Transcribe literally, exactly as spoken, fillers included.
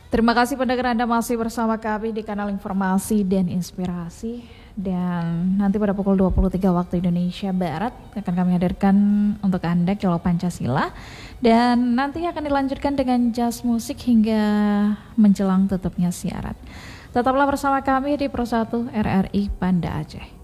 Terima kasih pendengar, Anda masih bersama kami di kanal Informasi dan Inspirasi. Dan nanti pada pukul dua puluh tiga waktu Indonesia Barat akan kami hadirkan untuk Anda Colo Pancasila. Dan nanti akan dilanjutkan dengan jazz musik hingga menjelang tutupnya siaran. Tetaplah bersama kami di Pro satu R R I Banda Aceh.